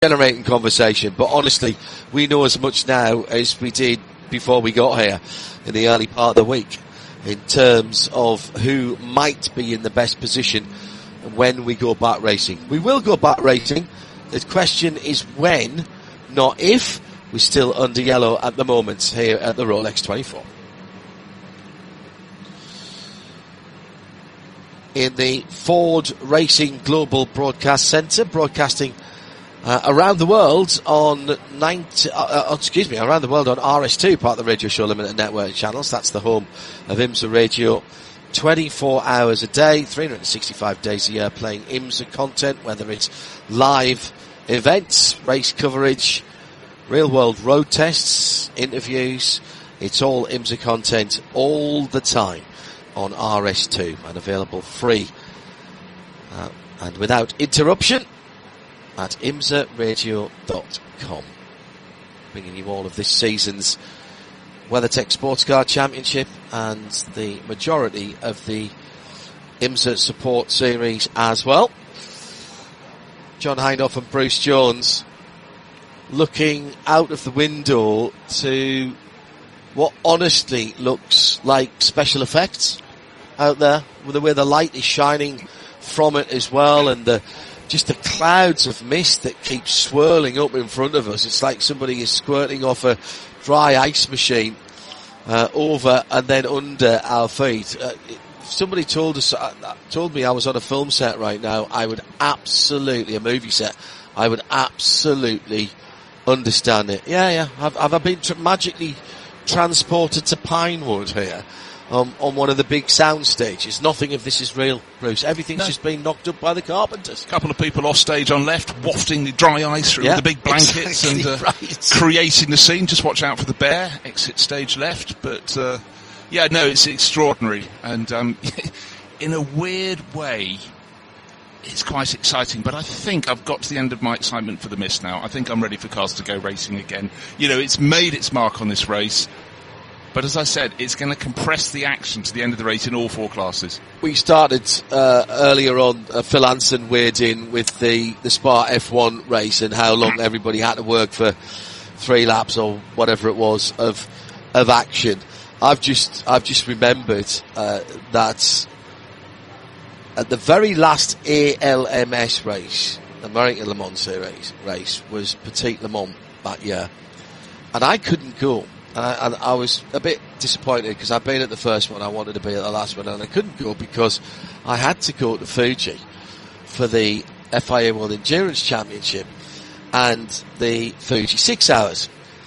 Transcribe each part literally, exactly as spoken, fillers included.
generating conversation, but honestly, we know as much now as we did before we got here in the early part of the week in terms of who might be in the best position when we go back racing. We will go back racing. The question is when, not if. We're still under yellow at the moment here at the Rolex twenty-four. In the Ford Racing Global Broadcast Centre, broadcasting uh, around the world on ninety, uh, uh, excuse me, around the world on R S two, part of the Radio Show Limited Network channels. That's the home of IMSA Radio. twenty-four hours a day, three hundred sixty-five days a year, playing IMSA content, whether it's live events, race coverage, real-world road tests, interviews. It's all IMSA content all the time on R S two and available free uh, and without interruption at imsa radio dot com. Bringing you all of this season's WeatherTech Sports Car Championship and the majority of the IMSA Support Series as well. John Hindhaugh and Bruce Jones looking out of the window to what honestly looks like special effects out there, with the way the light is shining from it as well, and the just the clouds of mist that keep swirling up in front of us. It's like somebody is squirting off a dry ice machine uh, over and then under our feet. Uh, if somebody told us, uh, told me I was on a film set right now, I would absolutely, a movie set, I would absolutely understand it. Yeah, yeah. Have, have I been tra- magically transported to Pinewood here um, on one of the big sound stages? Nothing of this is real, Bruce. Everything's no. just been knocked up by the carpenters. A couple of people off stage on left, wafting the dry ice through yeah, the big blankets exactly and uh, right. creating the scene. Just watch out for the bear. Exit stage left. But uh, yeah, no, it's extraordinary. And um, in a weird way, it's quite exciting, but I think I've got to the end of my excitement for the mist now. I think I'm ready for cars to go racing again. You know, it's made its mark on this race, but as I said, it's going to compress the action to the end of the race in all four classes. We started uh, earlier on, uh, Phil Anson weighed in with the, the Spa F one race and how long everybody had to work for three laps or whatever it was of of action. I've just I've just remembered uh, that at the very last A L M S race, the American Le Mans Series race, was Petite Le Mans that year. And I couldn't go. And I, and I was a bit disappointed because I'd been at the first one, I wanted to be at the last one, and I couldn't go because I had to go to Fuji for the F I A World Endurance Championship and the Fuji six hours.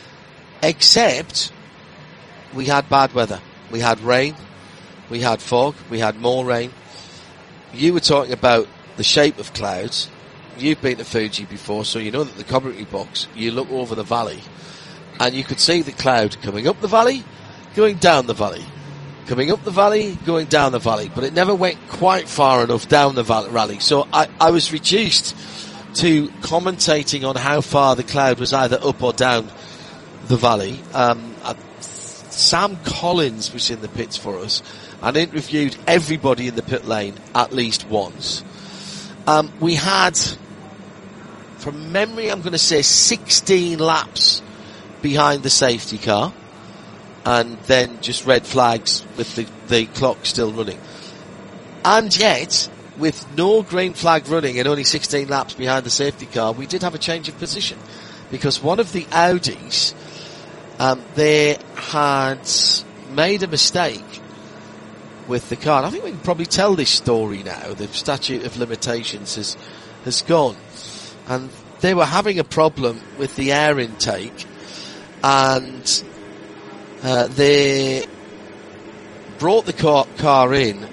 Except we had bad weather. We had rain, we had fog, we had more rain. You were talking about the shape of clouds. You've been to Fuji before, so you know that the commentary box, you look over the valley, and you could see the cloud coming up the valley, going down the valley, coming up the valley, going down the valley, but it never went quite far enough down the valley. So I, I was reduced to commentating on how far the cloud was either up or down the valley. Um, I, Sam Collins was in the pits for us and interviewed everybody in the pit lane at least once. Um, we had, from memory, I'm going to say sixteen laps behind the safety car, and then just red flags with the, the clock still running. And yet, with no green flag running and only sixteen laps behind the safety car, we did have a change of position, because one of the Audis, um, they had made a mistake with the car. And I think we can probably tell this story now. The statute of limitations has has gone, and they were having a problem with the air intake, and uh, they brought the car, car in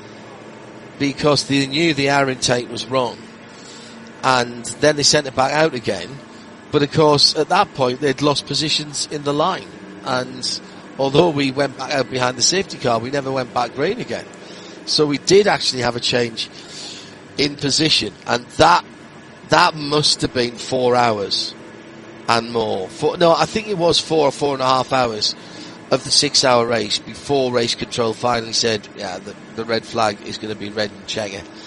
because they knew the air intake was wrong, and then they sent it back out again. But of course, at that point, they'd lost positions in the line, and although we went back out behind the safety car, we never went back green again. So we did actually have a change in position, and that that must have been four hours and more. Four, no, I think it was four or four and a half hours of the six-hour race before race control finally said, yeah, the, the red flag is going to be red and checker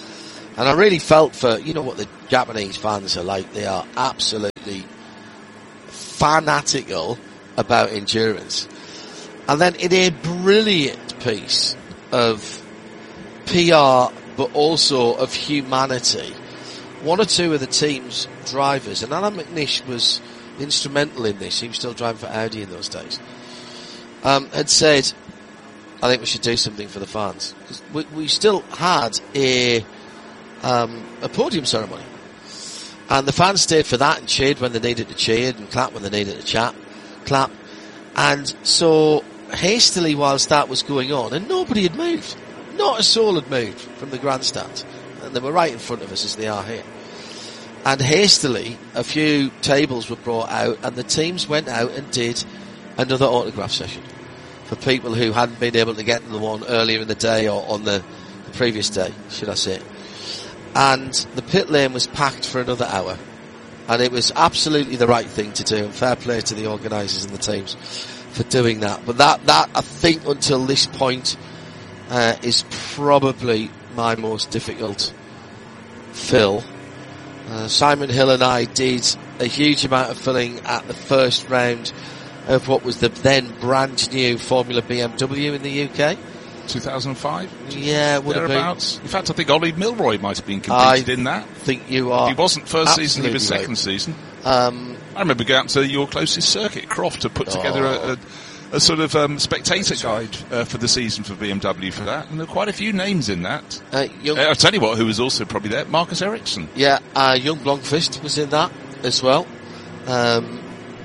And I really felt for, you know what the Japanese fans are like, they are absolutely fanatical about endurance. And then in a brilliant piece of P R, but also of humanity, one or two of the team's drivers, and Alan McNish was instrumental in this, he was still driving for Audi in those days, um, had said, I think we should do something for the fans. Because we, we still had a, um, a podium ceremony. And the fans stayed for that and cheered when they needed to cheer and clapped when they needed to chat, clap. And so, hastily whilst that was going on, and nobody had moved. Not a soul had moved from the grandstand. And they were right in front of us as they are here. And hastily, a few tables were brought out and the teams went out and did another autograph session for people who hadn't been able to get to the one earlier in the day or on the, the previous day, should I say. And the pit lane was packed for another hour. And it was absolutely the right thing to do, and fair play to the organisers and the teams for doing that. But that, that I think, until this point, uh, is probably my most difficult fill. Uh, Simon Hill and I did a huge amount of filling at the first round of what was the then brand new Formula B M W in the U K. two thousand five? Yeah, would have been. In fact, I think Ollie Milroy might have been competed I in that. I think you are. He wasn't first season, he was second right. season. Um, I remember going out to your closest circuit, Croft, to put oh. together a, a, a sort of um, spectator guide uh, for the season for B M W for that. And there were quite a few names in that. Uh, young, uh, I'll tell you what, who was also probably there, Marcus Ericsson. Yeah, uh, young Blomqvist was in that as well. Um,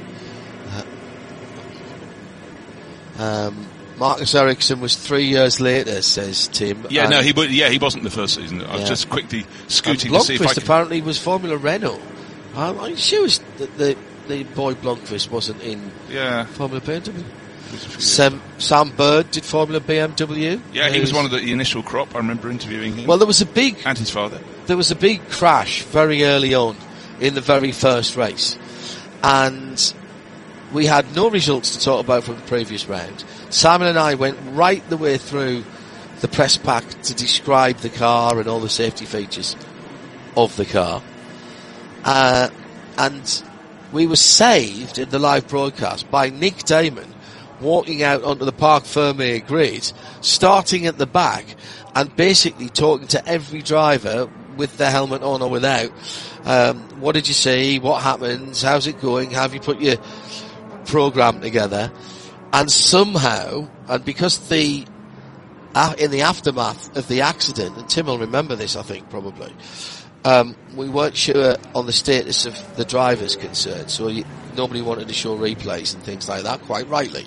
um, Marcus Ericsson was three years later, says Tim. Yeah, no, he w- yeah he wasn't the first season. I was yeah. just quickly scooting to see if I could... apparently was Formula Renault. I'm, I'm sure that the, the boy Blomqvist wasn't in yeah. Formula B M W. Sam, Sam Bird did Formula B M W. Yeah, he was one of the initial crop. I remember interviewing him. Well, there was a big... And his father. There was a big crash very early on in the very first race. And we had no results to talk about from the previous round. Simon and I went right the way through the press pack to describe the car and all the safety features of the car. Uh, and we were saved in the live broadcast by Nick Damon walking out onto the Parc Fermé grid, starting at the back and basically talking to every driver with their helmet on or without. Um, what did you see? What happens? How's it going? How have you put your program together? And somehow, and because the uh, in the aftermath of the accident, and Tim will remember this, I think, probably, um, we weren't sure on the status of the drivers concerned, so you, nobody wanted to show replays and things like that, quite rightly.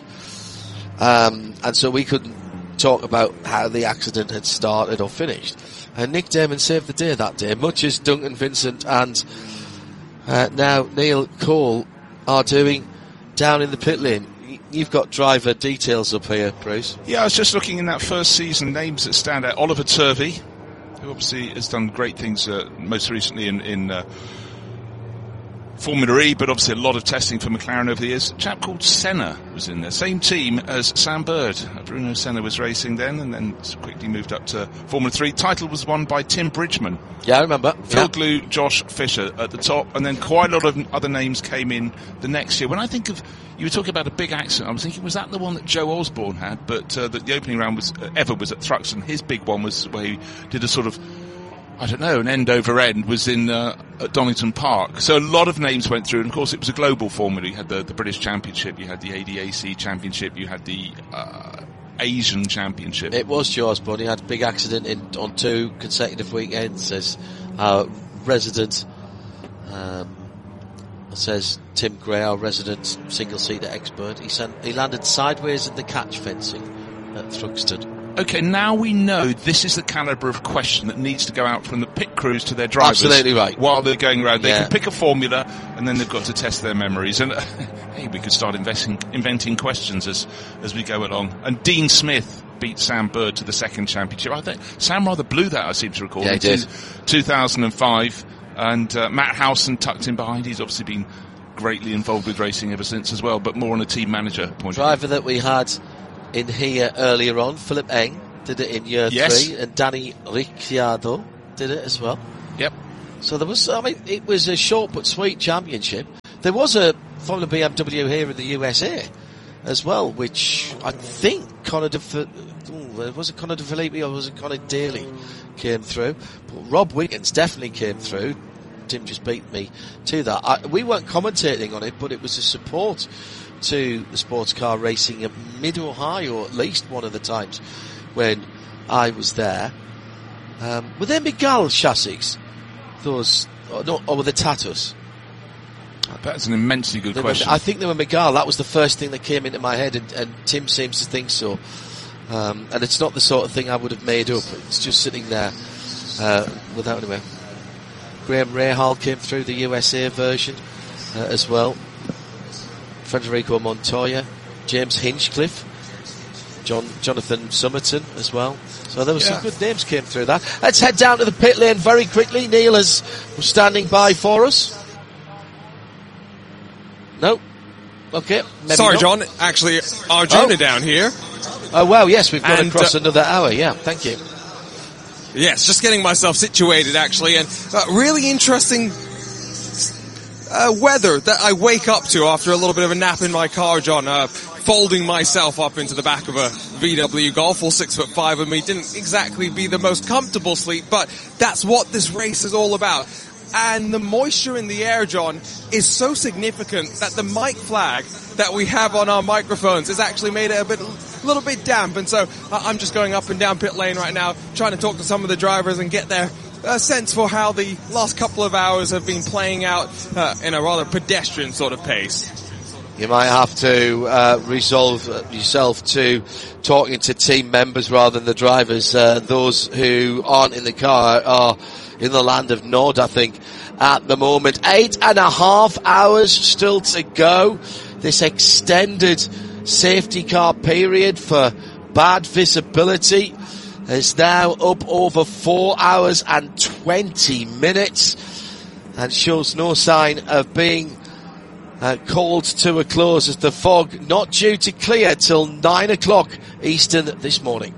Um, and so we couldn't talk about how the accident had started or finished. And Nick Damon saved the day that day, much as Duncan Vincent and uh, now Neil Cole are doing down in the pit lane. You've got driver details up here, Bruce. Yeah, I was just looking in that first season, names that stand out. Oliver Turvey, who obviously has done great things uh, most recently in, in uh, Formula E, but obviously a lot of testing for McLaren over the years. A chap called Senna was in there. Same team as Sam Bird. Bruno Senna was racing then and then quickly moved up to Formula three. Title was won by Tim Bridgman. Yeah, I remember. Phil yeah. Glue, Josh Fisher at the top, and then quite a lot of other names came in the next year. When I think of, you were talking about a big accident, I was thinking, was that the one that Joe Osborne had? But uh, the, the opening round was uh, ever was at Thruxton. His big one was where he did a sort of, I don't know, an end over end was in uh, at Donington Park. So a lot of names went through, and of course it was a global formula. You had the, the British Championship, you had the A D A C Championship, you had the uh, Asian Championship. It was Joe Osborne. He had a big accident in, on two consecutive weekends as our resident, um, says Tim Gray, our resident single-seater expert. He, sent, he landed sideways in the catch fencing at Thruxton. Okay, now we know this is the calibre of question that needs to go out from the pit crews to their drivers. Absolutely right. While they're going around. They yeah. can pick a formula and then they've got to test their memories. And uh, hey, we could start investing, inventing questions as, as we go along. And Dean Smith beat Sam Bird to the second championship. I think Sam rather blew that, I seem to recall. Yeah, he did. two thousand five. And uh, Matt Howson tucked in behind. He's obviously been greatly involved with racing ever since as well, but more on a team manager point Driver of view. that we had in here earlier on, Philip Eng, did it in year yes. three, and Danny Ricciardo did it as well. Yep. So there was, I mean, it was a short but sweet championship. There was a Formula B M W here in the U S A as well, which I think Conor de, ooh, was it Conor de Philippi or was it Conor Daly came through? But Rob Wiggins definitely came through. Tim just beat me to that. I, we weren't commentating on it, but it was a support to the sports car racing at Mid-Ohio, at least one of the times when I was there. Um, were they Miguel chassis? Those, or, no, or were they Tatus? That's an immensely good they question. Were, I think they were Miguel. That was the first thing that came into my head, and, and Tim seems to think so. Um, and it's not the sort of thing I would have made up. It's just sitting there uh, without anywhere. Graham Rahal came through the U S A version uh, as well. Federico Montoya, James Hinchcliffe, John Jonathan Summerton as well. So there were yeah. some good names came through that. Let's head down to the pit lane very quickly. Neil is standing by for us. No? Okay. Maybe Sorry, not. John. Actually, Arjuna oh. down here. Oh, well, yes, we've gone and, across uh, another hour. Yeah, thank you. Yes, just getting myself situated, actually. And uh, really interesting uh, weather that I wake up to after a little bit of a nap in my car, John. Uh, folding myself up into the back of a V W Golf, all six foot five of me, didn't exactly be the most comfortable sleep, but that's what this race is all about. And the moisture in the air, John, is so significant that the mic flag that we have on our microphones has actually made it a bit, a little bit damp. And so uh, I'm just going up and down pit lane right now, trying to talk to some of the drivers and get their uh, sense for how the last couple of hours have been playing out uh, in a rather pedestrian sort of pace. You might have to uh, resolve yourself to talking to team members rather than the drivers. Uh, those who aren't in the car are in the land of Nod, I think, at the moment. Eight and a half hours still to go. This extended safety car period for bad visibility is now up over four hours and twenty minutes and shows no sign of being uh, called to a close as the fog not due to clear till nine o'clock Eastern this morning.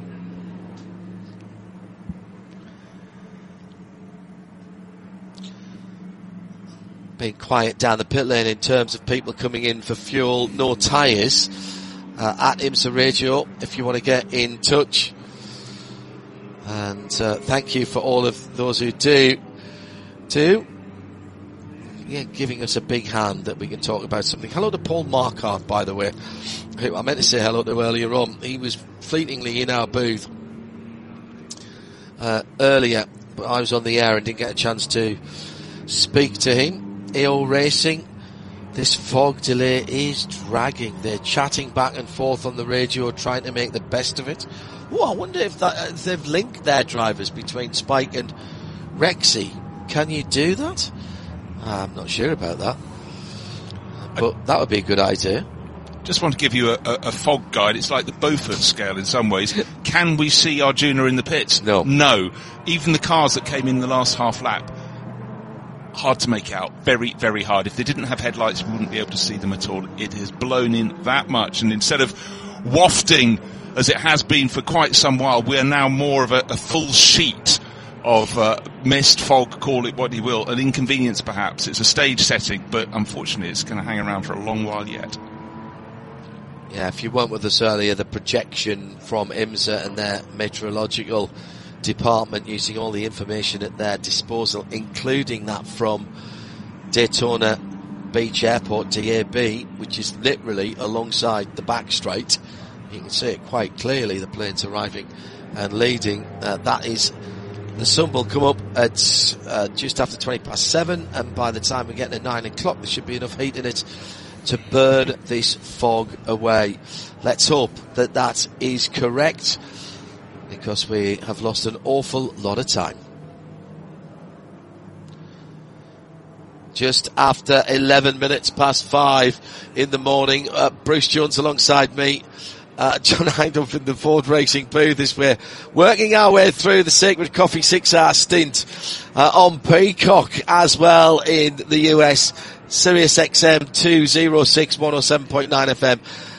Being quiet down the pit lane in terms of people coming in for fuel, no tyres. Uh, at IMSA Radio, if you want to get in touch. And uh, thank you for all of those who do, do, yeah, giving us a big hand that we can talk about something. Hello to Paul Marquardt, by the way, who I meant to say hello to earlier on. He was fleetingly in our booth uh, earlier, but I was on the air and didn't get a chance to speak to him. A O Racing, this fog delay is dragging. They're chatting back and forth on the radio, trying to make the best of it. Oh, I wonder if, that, if they've linked their drivers between Spike and Rexy. Can you do that? I'm not sure about that, but that would be a good idea. Just want to give you a, a, a fog guide. It's like the Beaufort scale in some ways. Can we see Arjuna in the pits? No. No. Even the cars that came in the last half lap, hard to make out. Very, very hard. If they didn't have headlights, we wouldn't be able to see them at all. It has blown in that much. And instead of wafting, as it has been for quite some while, we're now more of a, a full sheet of uh, mist, fog, call it what you will. An inconvenience, perhaps. It's a stage setting, but unfortunately it's going to hang around for a long while yet. Yeah, if you weren't with us earlier, the projection from IMSA and their meteorological department using all the information at their disposal, including that from Daytona Beach Airport, D A B, which is literally alongside the back straight. You can see it quite clearly, the plane's arriving and leading. Uh, that is, the sun will come up at uh, just after twenty past seven, and by the time we get to nine o'clock there should be enough heat in it to burn this fog away. Let's hope that that is correct, because we have lost an awful lot of time. Just after eleven minutes past five in the morning, uh, Bruce Jones alongside me, uh, John Hindhaugh in the Ford Racing booth as we're working our way through the Sacred Coffee six-hour stint uh, on Peacock, as well in the U S, Sirius X M two oh six, one oh seven point nine F M,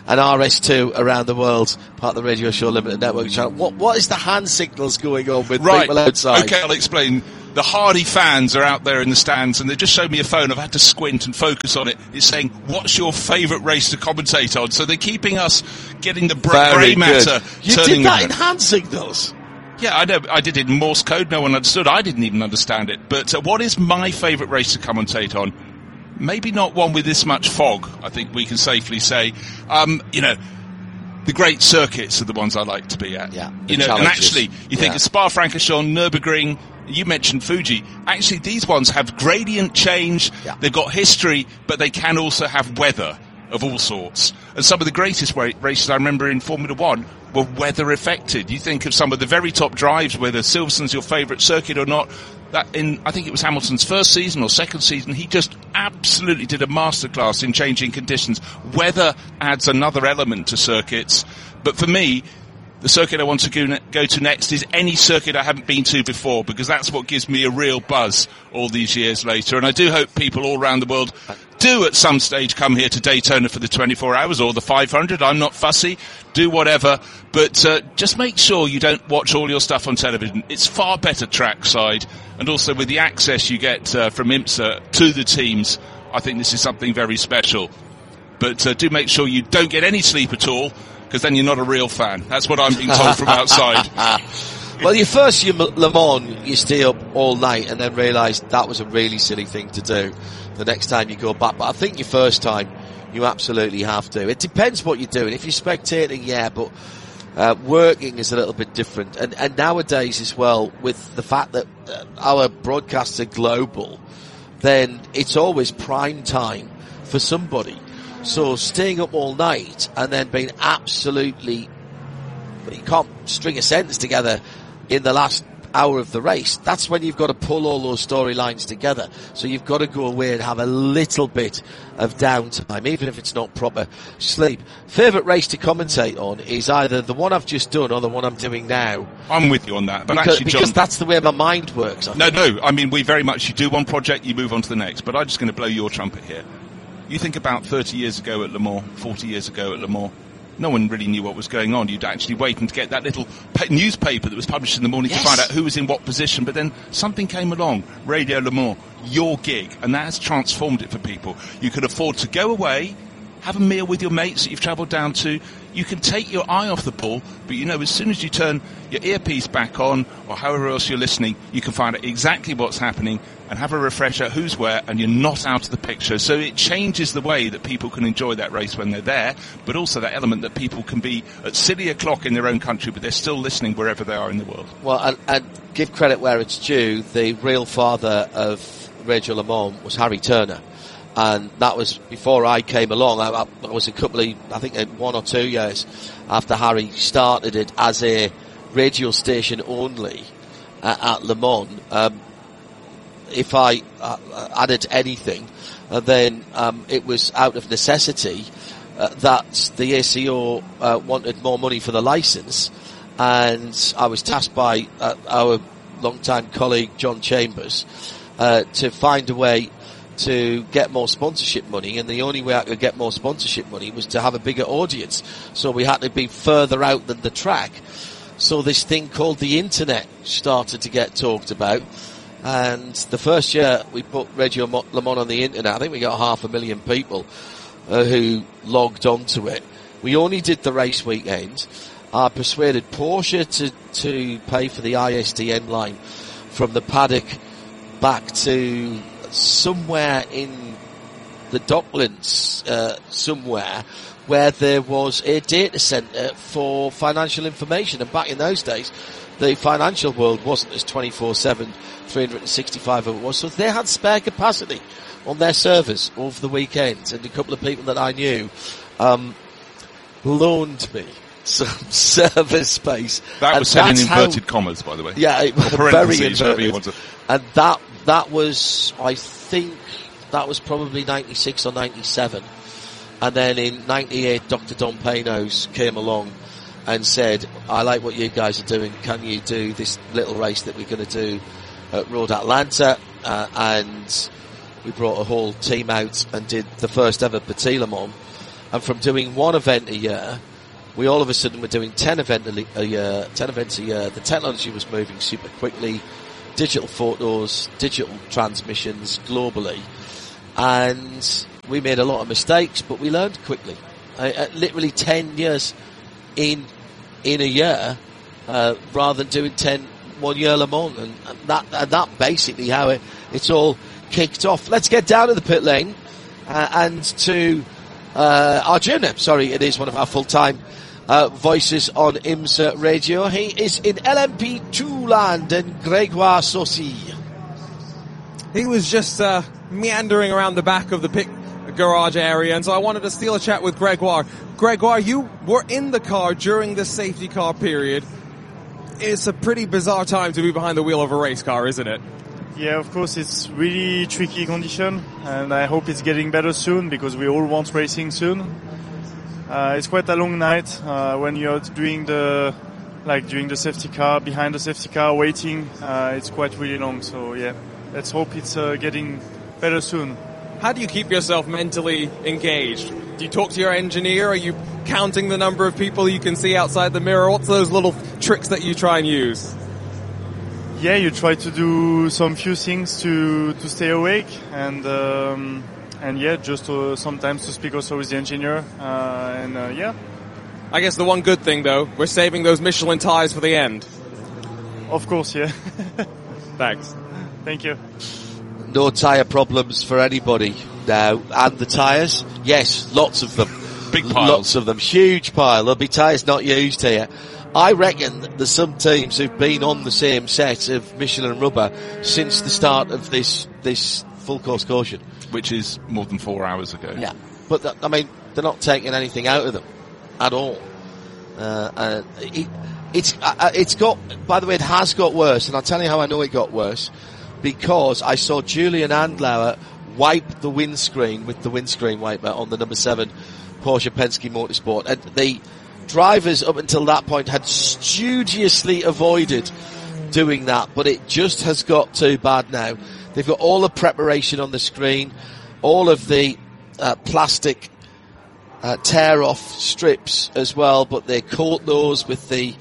and R S two around the world, part of the Radio Show Limited Network channel. What what is the hand signals going on with right. people outside? Okay, I'll explain. The Hardy fans are out there in the stands, and they just showed me a phone. I've had to squint and focus on it. It's saying, "What's your favourite race to commentate on?" So they're keeping us getting the grey matter. You turning did that around. in hand signals. Yeah, I know. I did it in Morse code. No one understood. I didn't even understand it. But uh, what is my favourite race to commentate on? Maybe not one with this much fog, I think we can safely say. Um, you know, the great circuits are the ones I like to be at. Yeah, you know, and actually, you think yeah. of Spa-Francorchamps, Nürburgring, you mentioned Fuji. Actually, these ones have gradient change. Yeah. They've got history, but they can also have weather of all sorts. And some of the greatest ra- races I remember in Formula One were weather affected. You think of some of the very top drives, whether Silverstone's your favourite circuit or not. That in, I think it was Hamilton's first season or second season, he just absolutely did a masterclass in changing conditions. Weather adds another element to circuits. But for me, the circuit I want to go, ne- go to next is any circuit I haven't been to before, because that's what gives me a real buzz all these years later. And I do hope people all around the world do at some stage come here to Daytona for the twenty-four hours or the five hundred. I'm not fussy. Do whatever. But uh, just make sure you don't watch all your stuff on television. It's far better trackside. And also with the access you get uh, from IMSA to the teams, I think this is something very special. But uh, do make sure you don't get any sleep at all, because then you're not a real fan. That's what I'm being told from outside. Well, you first, you Le Mans, you stay up all night and then realise that was a really silly thing to do the next time you go back. But I think your first time, you absolutely have to. It depends what you're doing. If you're spectating, yeah, but uh, working is a little bit different. And, and nowadays as well, with the fact that uh, our broadcasts are global, then it's always prime time for somebody. So staying up all night and then being absolutely, you can't string a sentence together in the last hour of the race. That's when you've got to pull all those storylines together. So you've got to go away and have a little bit of downtime, even if it's not proper sleep. Favourite race to commentate on is either the one I've just done or the one I'm doing now. I'm with you on that. But because, actually, John, because that's the way my mind works. I no, think. no. I mean, we very much, you do one project, you move on to the next. But I'm just going to blow your trumpet here. You think about thirty years ago at Le Mans, forty years ago at Le Mans, no one really knew what was going on. You'd actually wait and get that little pa- newspaper that was published in the morning yes. to find out who was in what position. But then something came along, Radio Le Mans, your gig, and that has transformed it for people. You can afford to go away, have a meal with your mates that you've travelled down to. You can take your eye off the ball, but you know, as soon as you turn your earpiece back on, or however else you're listening, you can find out exactly what's happening and have a refresher who's where, and you're not out of the picture. So it changes the way that people can enjoy that race when they're there, but also that element that people can be at silly o'clock in their own country, but they're still listening wherever they are in the world. Well, and, and give credit where it's due, the real father of Radio Le Mans was Harry Turner. And that was before I came along. I, I was a couple of, I think one or two years after Harry started it as a radio station only uh, at Le Mans. Um, if I uh, added anything, uh, then um, it was out of necessity uh, that the A C O uh, wanted more money for the licence, and I was tasked by uh, our long-time colleague John Chambers uh, to find a way to get more sponsorship money, and the only way I could get more sponsorship money was to have a bigger audience. So we had to be further out than the track. So this thing called the internet started to get talked about. And the first year we put Radio Le Mans on the internet, I think we got half a million people uh, who logged onto it. We only did the race weekend. I persuaded Porsche to, to pay for the I S D N line from the paddock back to somewhere in the Docklands, uh, somewhere where there was a data centre for financial information. And back in those days, the financial world wasn't as twenty-four seven, three hundred sixty-five as it was. So they had spare capacity on their servers over the weekends. And a couple of people that I knew, um, loaned me some server space. That was said in inverted how, commas, by the way. Yeah, it, very inverted. And that, that was, I think, that was probably ninety-six or ninety-seven. And then in ninety-eight, Doctor Don Panos came along and said, I like what you guys are doing. Can you do this little race that we're going to do at Road Atlanta? Uh, and we brought a whole team out and did the first ever Petit Le Mans. And from doing one event a year, we all of a sudden were doing ten event a year, ten events a year. The technology was moving super quickly. Digital photos, digital transmissions globally. And we made a lot of mistakes, but we learned quickly. Uh, uh, literally ten years in in a year, uh, rather than doing ten one year Le Mans, and, and that and that basically how it it's all kicked off. Let's get down to the pit lane uh, and to uh, Arjun. Sorry, it is one of our full time uh, voices on IMSA Radio. He is in L M P two land, and Gregoire Saucy. He was just uh, meandering around the back of the pit garage area, and so I wanted to steal a chat with Gregoire. Gregoire, you were in the car during the safety car period. It's a pretty bizarre time to be behind the wheel of a race car, isn't it? Yeah, of course, it's really tricky condition, and I hope it's getting better soon because we all want racing soon. Uh, it's quite a long night uh, when you're doing the, like doing the safety car, behind the safety car, waiting. Uh, it's quite really long, so yeah, let's hope it's uh, getting better soon. How do you keep yourself mentally engaged? Do you talk to your engineer? Are you counting the number of people you can see outside the mirror? What's those little tricks that you try and use? Yeah, you try to do some few things to to stay awake, and um, and yeah, just to, sometimes to speak also with the engineer, uh, and uh, yeah. I guess the one good thing though, we're saving those Michelin tires for the end. Of course, yeah. Thanks. Thank you. No tyre problems for anybody now. And the tyres? Yes, lots of them. Big piles. Lots of them. Huge pile. There'll be tyres not used here. I reckon that there's some teams who've been on the same set of Michelin rubber since the start of this this full course caution. Which is more than four hours ago. Yeah. But, that, I mean, they're not taking anything out of them at all. Uh, uh, it, it's, uh, it's got, by the way, it has got worse, and I'll tell you how I know it got worse. Because I saw Julian Andlauer wipe the windscreen with the windscreen wiper on the number seven Porsche Penske Motorsport. And the drivers up until that point had studiously avoided doing that, but it just has got too bad now. They've got all the preparation on the screen, all of the uh, plastic uh, tear-off strips as well, but they coat those with the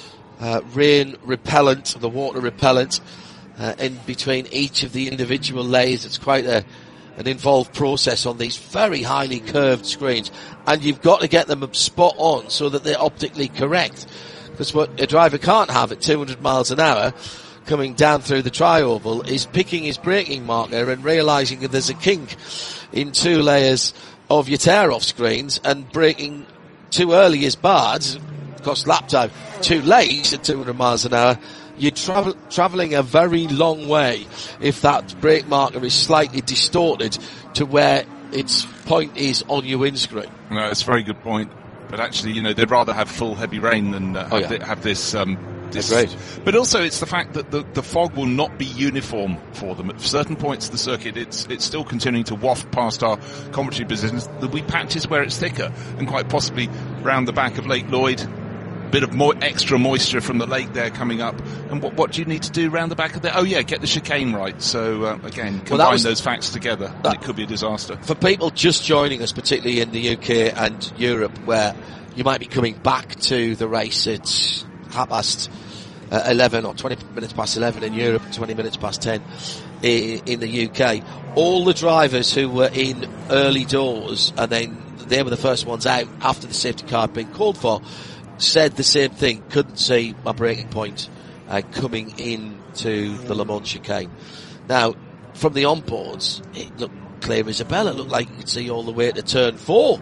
uh, rain repellent, the water repellent, Uh, in between each of the individual layers. It's quite a, an involved process on these very highly curved screens, and you've got to get them spot on so that they're optically correct. Because what a driver can't have at two hundred miles an hour coming down through the tri-oval is picking his braking marker and realising that there's a kink in two layers of your tear-off screens, and braking too early is bad, costs lap time. Too late at two hundred miles an hour, you're travel, travelling a very long way if that brake marker is slightly distorted to where its point is on your windscreen. No, it's a very good point. But actually, you know, they'd rather have full heavy rain than uh, oh, have, yeah. th- have this... Um, this great. But also it's the fact that the, the fog will not be uniform for them. At certain points of the circuit, it's it's still continuing to waft past our commentary positions. We practice where it's thicker, and quite possibly round the back of Lake Lloyd, bit of mo- extra moisture from the lake there coming up. And what, what do you need to do round the back of there? Oh yeah, get the chicane right. So uh, again, combine well, was, those facts together, that, and it could be a disaster. For people just joining us, particularly in the U K and Europe, where you might be coming back to the race at half past uh, eleven or twenty minutes past eleven in Europe, twenty minutes past ten in, in the U K. All the drivers who were in early doors, and then they were the first ones out after the safety car had been called for, said the same thing. Couldn't see my braking point uh, coming into the Le Mans chicane. Now, from the onboards, it looked clear as a bell. It looked like you could see all the way to turn four.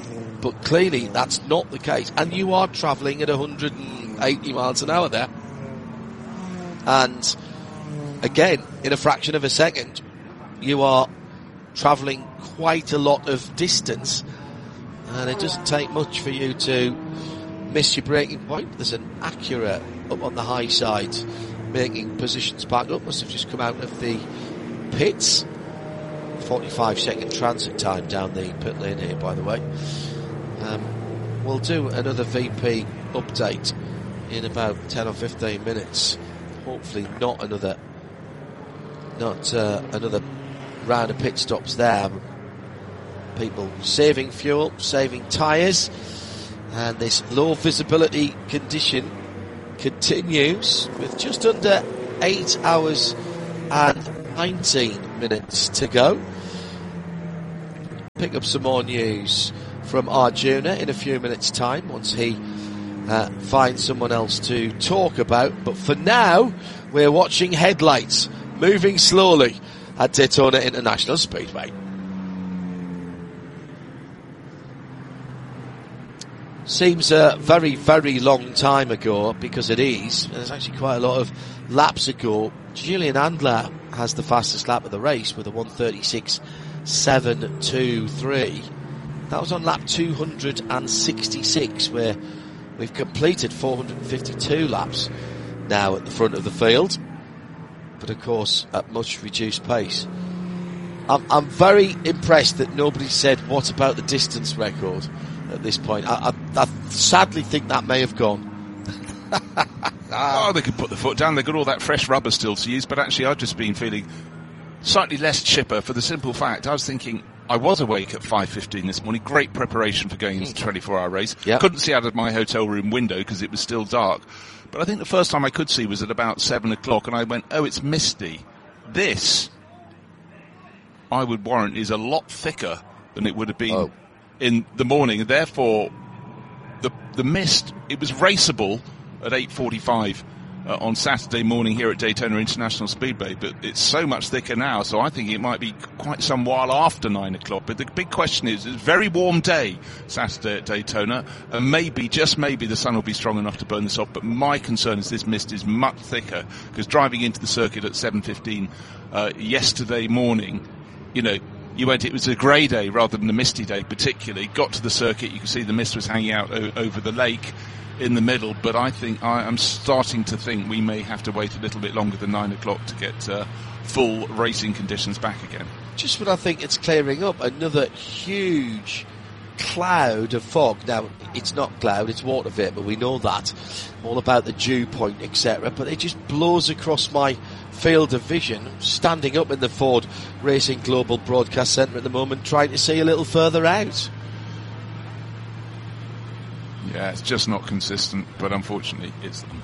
But clearly, that's not the case. And you are travelling at one hundred eighty miles an hour there. And again, in a fraction of a second, you are travelling quite a lot of distance. And it doesn't take much for you to miss your braking point. There's an Acura up on the high side making positions back up. Must have just come out of the pits. forty-five second transit time down the pit lane here, by the way. Um, we'll do another V P update in about ten or fifteen minutes. Hopefully not another not uh, another round of pit stops there. people saving fuel, saving tyres, and this low visibility condition continues with just under eight hours and nineteen minutes to go. Pick up some more news from Arjuna in a few minutes' time once he uh, finds someone else to talk about. But for now, we're watching headlights moving slowly at Daytona International Speedway. Seems a very, very long time ago, because it is. There's actually quite a lot of laps ago. Julian Andler has the fastest lap of the race with a one thirty-six seven twenty-three. That was on lap two hundred sixty-six, where we've completed four hundred fifty-two laps now at the front of the field, but of course at much reduced pace. I'm, I'm very impressed that nobody said, what about the distance record at this point? I, I, I sadly think that may have gone. Oh, they could put the foot down. They've got all that fresh rubber still to use, but actually I've just been feeling slightly less chipper for the simple fact I was thinking I was awake at five fifteen this morning. Great preparation for going into the twenty-four hour race. Yep. Couldn't see out of my hotel room window because it was still dark. But I think the first time I could see was at about seven o'clock, and I went, oh, it's misty. This, I would warrant, is a lot thicker than it would have been oh. in the morning. Therefore, the the mist, it was raceable at eight forty-five uh, on Saturday morning here at Daytona International Speedway, but it's so much thicker now, so I think it might be quite some while after nine o'clock. But the big question is, it's a very warm day Saturday at Daytona, and maybe, just maybe, the sun will be strong enough to burn this off, but my concern is this mist is much thicker, because driving into the circuit at seven fifteen uh, yesterday morning, you know, you went, it was a grey day rather than a misty day particularly, got to the circuit, you could see the mist was hanging out o- over the lake in the middle, but I think I am starting to think we may have to wait a little bit longer than nine o'clock to get uh, full racing conditions back again. Just when I think it's clearing up, another huge cloud of fog. Now, it's not cloud, it's water vapour, we know that. All about the dew point, et cetera. But it just blows across my field of vision. I'm standing up in the Ford Racing Global Broadcast Centre at the moment, trying to see a little further out. Yeah, it's just not consistent, but unfortunately it's them.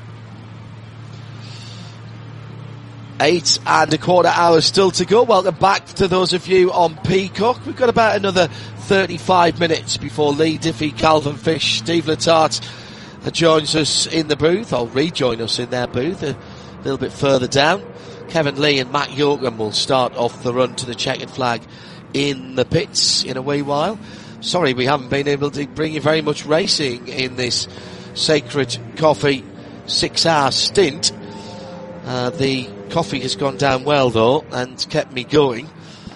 Eight and a quarter hours still to go. Welcome back to those of you on Peacock. We've got about another thirty-five minutes before Lee Diffie, Calvin Fish, Steve Letarte joins us in the booth. I'll rejoin us in their booth a little bit further down. Kevin Lee and Matt Yoakum will start off the run to the checkered flag in the pits in a wee while. Sorry, we haven't been able to bring you very much racing in this Sacred Coffee six-hour stint. Uh, the coffee has gone down well, though, and kept me going.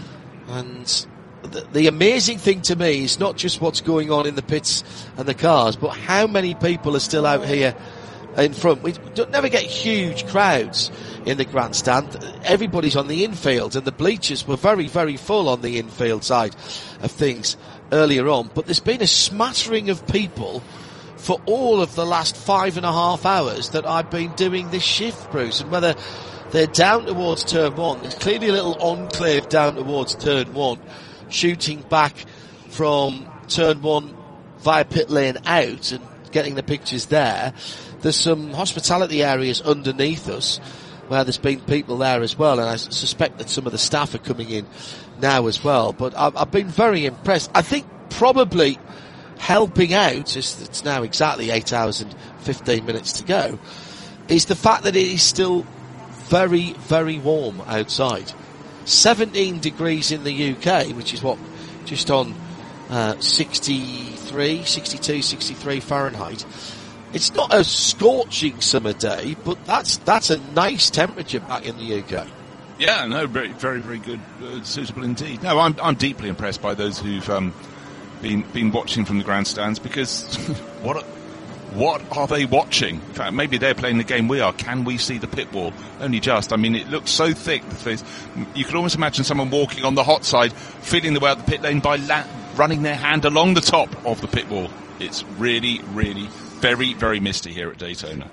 And the, the amazing thing to me is not just what's going on in the pits and the cars, but how many people are still out here in front. We don't never get huge crowds in the grandstand. Everybody's on the infield, and the bleachers were very, very full on the infield side of things earlier on, but there's been a smattering of people for all of the last five and a half hours that I've been doing this shift, Bruce, and whether they're down towards turn one, there's clearly a little enclave down towards turn one, shooting back from turn one via pit lane out and getting the pictures there. There's some hospitality areas underneath us where there's been people there as well, and I suspect that some of the staff are coming in now as well. But I've, I've been very impressed. I think probably helping out, it's now exactly eight hours and fifteen minutes to go, is the fact that it is still very, very warm outside. seventeen degrees in the U K, which is what, just on uh, sixty-three, sixty-two, sixty-three Fahrenheit. It's not a scorching summer day, but that's that's a nice temperature back in the U K. Yeah, no, very, very, very good, uh, suitable indeed. No, I'm I'm deeply impressed by those who've um, been been watching from the grandstands, because what are, what are they watching? In fact, maybe they're playing the game we are. Can we see the pit wall? Only just. I mean, it looks so thick. The face. You could almost imagine someone walking on the hot side, feeling the way out the pit lane by la- running their hand along the top of the pit wall. It's really, really very, very misty here at Daytona.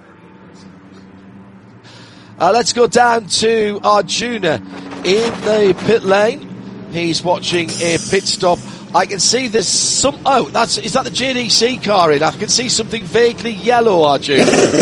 Uh, let's go down to Arjuna in the pit lane. He's watching a pit stop. I can see there's some. Oh, that's is that the J D C car in? I can see something vaguely yellow, Arjun.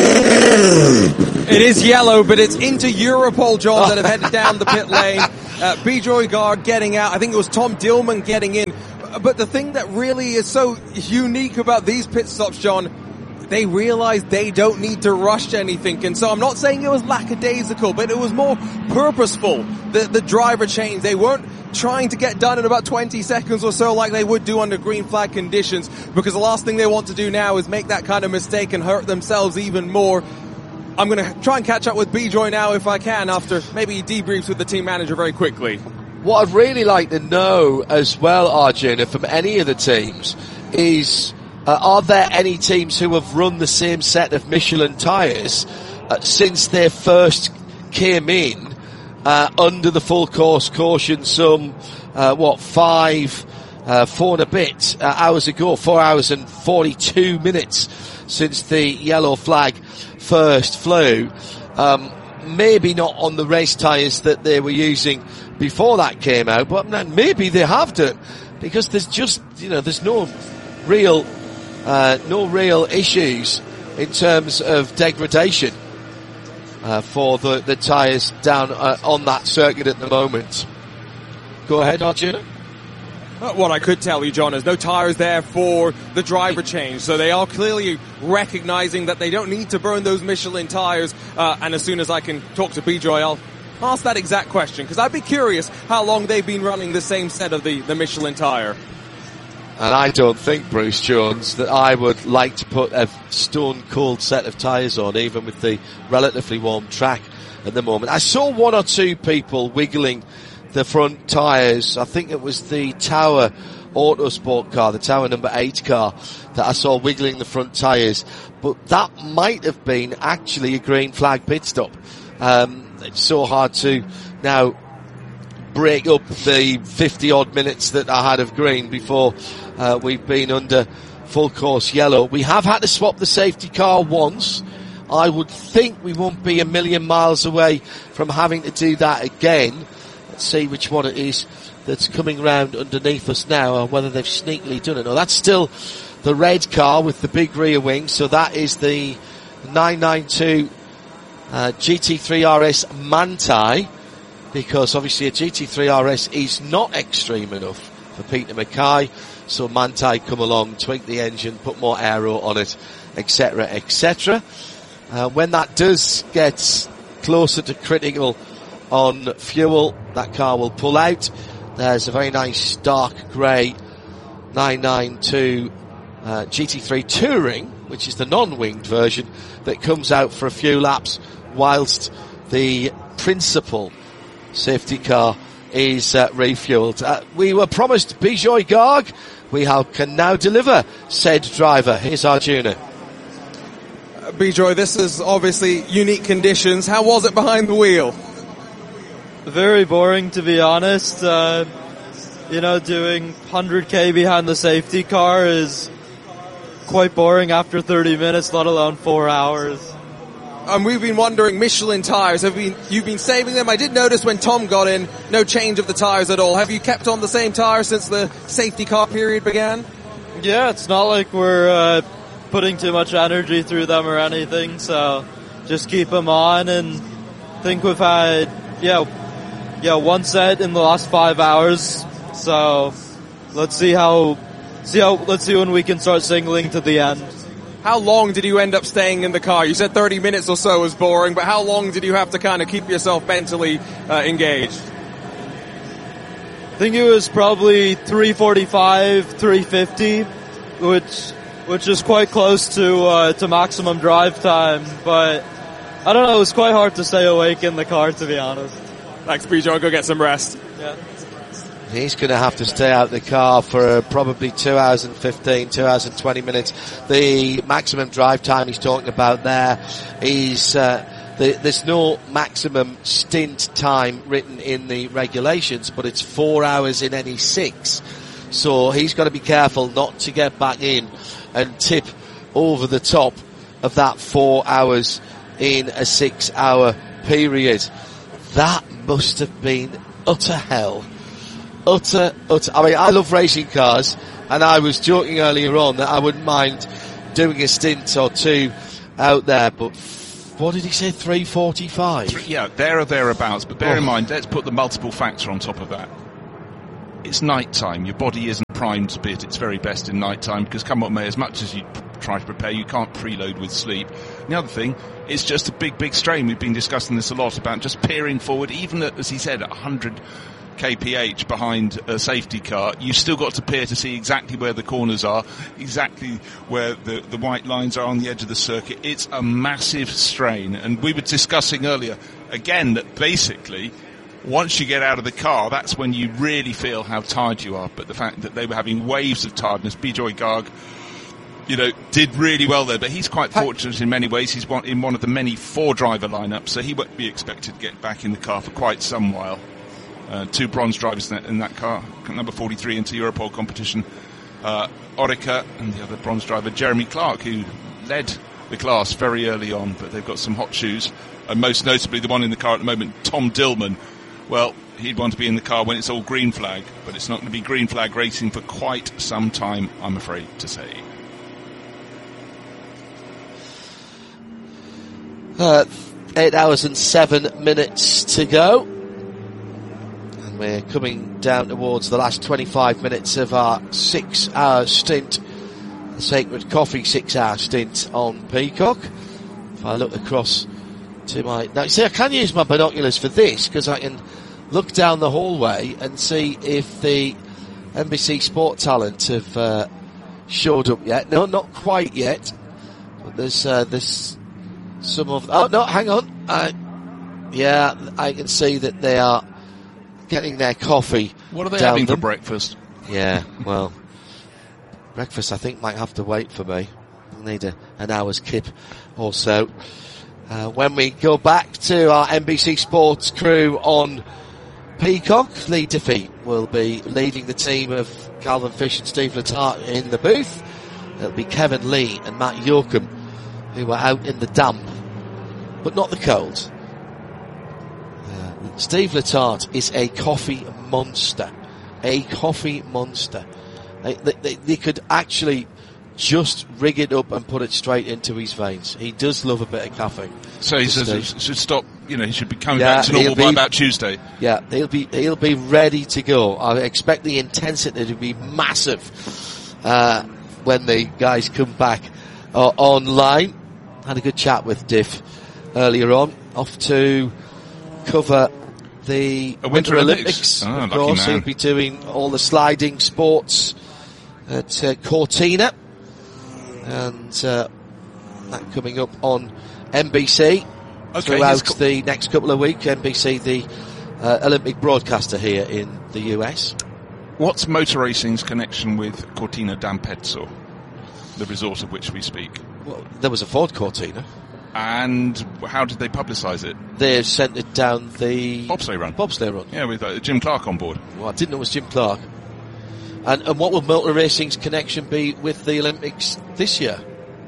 It is yellow, but it's into Europol, John, that have headed down the pit lane. Uh, Bijoy Garg getting out. I think it was Tom Dillman getting in. But the thing that really is so unique about these pit stops, John, they realize they don't need to rush anything. And so I'm not saying it was lackadaisical, but it was more purposeful. The, the driver change, they weren't trying to get done in about twenty seconds or so like they would do under green flag conditions, because the last thing they want to do now is make that kind of mistake and hurt themselves even more. I'm going to try and catch up with Bijoy now if I can, after maybe he debriefs with the team manager very quickly. What I'd really like to know as well, Arjun, from any of the teams is, uh, are there any teams who have run the same set of Michelin tyres uh, since they first came in uh, under the full course caution some, uh, what, five, uh, four and a bit uh, hours ago, four hours and forty-two minutes since the yellow flag first flew. Um, maybe not on the race tyres that they were using before that came out, but maybe they have done, because there's just, you know, there's no real, uh, no real issues in terms of degradation uh, for the, the tyres down uh, on that circuit at the moment. Go ahead, Arjuna. What I could tell you, John, is no tyres there for the driver change. So they are clearly recognizing that they don't need to burn those Michelin tyres. Uh, and as soon as I can talk to Bijoy, I'll ask that exact question, because I'd be curious how long they've been running the same set of the, the Michelin tyre. And I don't think, Bruce Jones, that I would like to put a stone cold set of tyres on, even with the relatively warm track at the moment. I saw one or two people wiggling the front tyres. I think it was the Tower Autosport car, the Tower number eight car, that I saw wiggling the front tyres. But that might have been actually a green flag pit stop. Um, it's so hard to now break up the fifty odd minutes that I had of green before uh, we've been under full course yellow. We have had to swap the safety car once. I would think we won't be a million miles away from having to do that again. Let's see which one it is that's coming round underneath us now, or whether they've sneakily done it. No, that's still the red car with the big rear wing, so that is the nine ninety-two uh, G T three R S Manthey, because obviously a G T three R S is not extreme enough for Peter Mackay, so Manthey come along, tweak the engine, put more aero on it, etc, et uh, when that does get closer to critical on fuel, that car will pull out. There's a very nice dark grey nine ninety-two uh, G T three Touring, which is the non-winged version, that comes out for a few laps whilst the principal safety car is uh, refueled. Uh, we were promised Bijoy Garg. We have, can now deliver said driver. Here's Arjuna. Uh, Bijoy, this is obviously unique conditions. How was it behind the wheel? Very boring, to be honest. Uh, you know, doing one hundred k behind the safety car is quite boring after thirty minutes, let alone four hours. And we've been wondering, Michelin tyres, have been, you've been saving them. I did notice when Tom got in, no change of the tyres at all. Have you kept on the same tyres since the safety car period began? Yeah, it's not like we're uh, putting too much energy through them or anything, so just keep them on. And I think we've had, yeah, yeah, one set in the last five hours. So let's see how, see how, let's see when we can start singling to the end. How long did you end up staying in the car? You said thirty minutes or so was boring, but how long did you have to kind of keep yourself mentally uh, engaged? I think it was probably three forty-five, three fifty, which which is quite close to uh, to maximum drive time. But I don't know, it was quite hard to stay awake in the car, to be honest. Thanks, Bijoy. Go get some rest. Yeah. He's going to have to stay out the car for uh, probably two hours and fifteen, two hours and twenty minutes. The maximum drive time he's talking about there is, uh, the, there's no maximum stint time written in the regulations, but it's four hours in any six. So he's got to be careful not to get back in and tip over the top of that four hours in a six hour period. That must have been utter hell utter, utter. I mean, I love racing cars, and I was joking earlier on that I wouldn't mind doing a stint or two out there, but what did he say, three forty-five? Yeah, there or thereabouts, but bear oh. in mind, let's put the multiple factor on top of that. It's night time. Your body isn't primed to be at its very best in night time, because come what may, as much as you try to prepare, you can't preload with sleep. And the other thing, it's just a big, big strain. We've been discussing this a lot about just peering forward, even at, as he said, at one hundred k p h behind a safety car. You've still got to peer to see exactly where the corners are, exactly where the, the white lines are on the edge of the circuit. It's a massive strain. And we were discussing earlier, again, that basically once you get out of the car, that's when you really feel how tired you are. But the fact that they were having waves of tiredness, Bijoy Garg, you know, did really well there. But he's quite fortunate in many ways. He's one, in one of the many four-driver lineups, so he won't be expected to get back in the car for quite some while. Uh, two bronze drivers in that, in that car, number forty-three into Europol competition, uh, Orica, and the other bronze driver, Jeremy Clark, who led the class very early on. But they've got some hot shoes, and most notably the one in the car at the moment, Tom Dillman. Well, he'd want to be in the car when it's all green flag, but it's not going to be green flag racing for quite some time, I'm afraid to say. Uh, eight hours and seven minutes to go. And we're coming down towards the last twenty-five minutes of our six-hour stint, the Sacred Coffee six-hour stint on Peacock. If I look across to my... Now, see, I can use my binoculars for this, because I can look down the hallway and see if the N B C Sport talent have uh, showed up yet. No, not quite yet. But there's uh, there's some of... Oh, no, hang on. I, yeah, I can see that they are getting their coffee. What are they down having them. for breakfast? Yeah, well, breakfast I think might have to wait for me. I'll need a, an hour's kip or so. Uh, when we go back to our N B C Sports crew on Peacock, Lee Diffie will be leading the team of Calvin Fish and Steve Letarte in the booth. It'll be Kevin Lee and Matt Yoakum who are out in the damp, but not the cold. Uh, Steve Letarte is a coffee monster. A coffee monster. They, they, they could actually just rig it up and put it straight into his veins. He does love a bit of caffeine. So he says he should stop, you know, he should be coming yeah, back to normal be, by about Tuesday. Yeah, he'll be he'll be ready to go. I expect the intensity to be massive uh, when the guys come back uh, online. Had a good chat with Diff earlier on. Off to cover the a Winter, Winter Olympics. Olympics. Oh, of course, lucky man. he'll be doing all the sliding sports at uh, Cortina. And uh, that coming up on N B C okay, throughout co- the next couple of weeks. N B C, the uh, Olympic broadcaster here in the U S. What's motor racing's connection with Cortina d'Ampezzo, the resort of which we speak? Well, there was a Ford Cortina. And how did they publicise it? They sent it down the Bobsleigh run. Bobsleigh run. Yeah, with uh, Jim Clark on board. Well, I didn't know it was Jim Clark. And, and what will motor racing's connection be with the Olympics this year?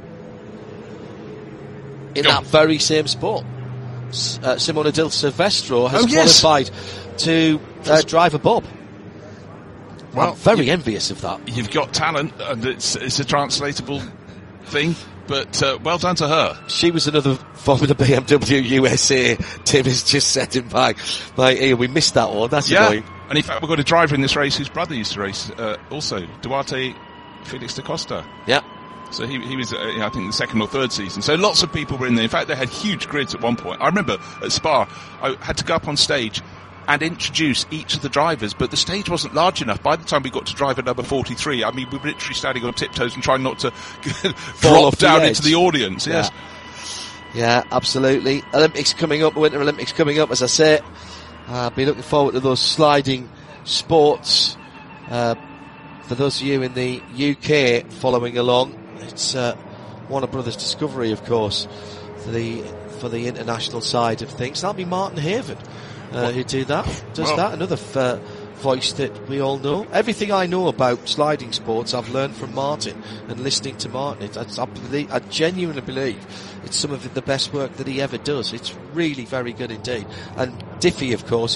In Go that on. very same sport. S- Uh, Simona Del Silvestro has Oh, yes. qualified to uh, drive a bob. Well, I'm very you- envious of that. You've got talent, and it's, it's a translatable thing, but uh, well done to her. She was another Formula B M W U S A. Tim has just set him by, by ear. We missed that one. That's Yeah, annoying. and in fact we've got a driver in this race whose brother used to race uh, also, Duarte Felix da Costa. Yeah. So he, he was, uh, you know, I think, the second or third season. So lots of people were in there. In fact, they had huge grids at one point. I remember at Spa, I had to go up on stage and introduce each of the drivers, but the stage wasn't large enough. By the time we got to driver number forty-three, I mean, we were literally standing on tiptoes and trying not to drop off the down edge. into the audience. Yeah. Yes. Yeah, absolutely. Olympics coming up, Winter Olympics coming up, as I say. I'll be looking forward to those sliding sports. Uh, for those of you in the U K following along, it's uh, Warner Brothers Discovery, of course, for the for the international side of things. That'll be Martin Haven uh, who do that. Does Well. that another f- uh, voice that we all know? Everything I know about sliding sports, I've learned from Martin and listening to Martin. It, I, I, believe, I genuinely believe it's some of the best work that he ever does. It's really very good indeed. And Diffie, of course, is